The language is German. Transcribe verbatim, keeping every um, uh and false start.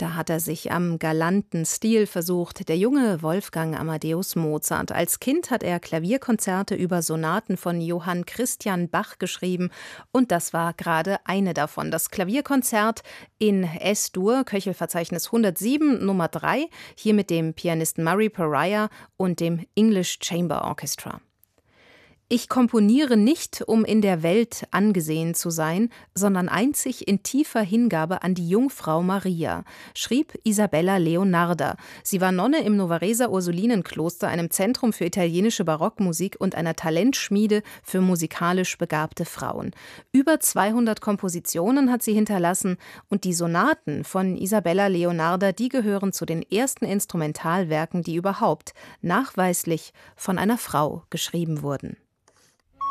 Da hat er sich am galanten Stil versucht, der junge Wolfgang Amadeus Mozart. Als Kind hat er Klavierkonzerte über Sonaten von Johann Christian Bach geschrieben und das war gerade eine davon. Das Klavierkonzert in S-Dur, Köchelverzeichnis hundertsieben, Nummer drei, hier mit dem Pianisten Murray Pariah und dem English Chamber Orchestra. Ich komponiere nicht, um in der Welt angesehen zu sein, sondern einzig in tiefer Hingabe an die Jungfrau Maria, schrieb Isabella Leonarda. Sie war Nonne im Novareser Ursulinenkloster, einem Zentrum für italienische Barockmusik und einer Talentschmiede für musikalisch begabte Frauen. Über zweihundert Kompositionen hat sie hinterlassen und die Sonaten von Isabella Leonarda, die gehören zu den ersten Instrumentalwerken, die überhaupt nachweislich von einer Frau geschrieben wurden.